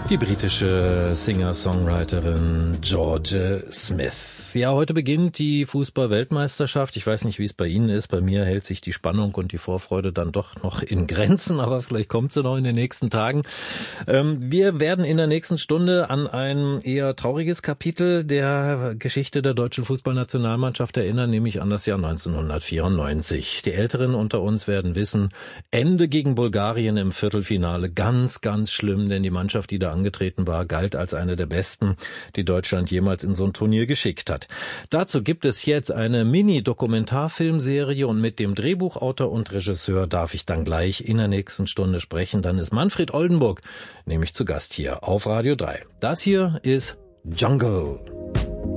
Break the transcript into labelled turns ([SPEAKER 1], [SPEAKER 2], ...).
[SPEAKER 1] Die britische Singer-Songwriterin George Smith. Ja, heute beginnt die Fußball-Weltmeisterschaft. Ich weiß nicht, wie es bei Ihnen ist. Bei mir hält sich die Spannung und die Vorfreude dann doch noch in Grenzen, aber vielleicht kommt sie noch in den nächsten Tagen. Wir werden in der nächsten Stunde an ein eher trauriges Kapitel der Geschichte der deutschen Fußballnationalmannschaft erinnern, nämlich an das Jahr 1994. Die Älteren unter uns werden wissen, Ende gegen Bulgarien im Viertelfinale. Ganz, ganz schlimm, denn die Mannschaft, die da angetreten war, galt als eine der besten, die Deutschland jemals in so ein Turnier geschickt hat. Dazu gibt es jetzt eine Mini-Dokumentarfilmserie und mit dem Drehbuchautor und Regisseur darf ich dann gleich in der nächsten Stunde sprechen. Dann ist Manfred Oldenburg nämlich zu Gast hier auf Radio 3. Das hier ist Jungle.